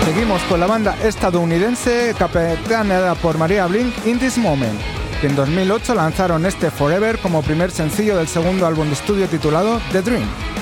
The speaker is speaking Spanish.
Seguimos con la banda estadounidense capitaneada por Maria Blink, In This Moment, que en 2008 lanzaron este Forever como primer sencillo del segundo álbum de estudio titulado The Dream.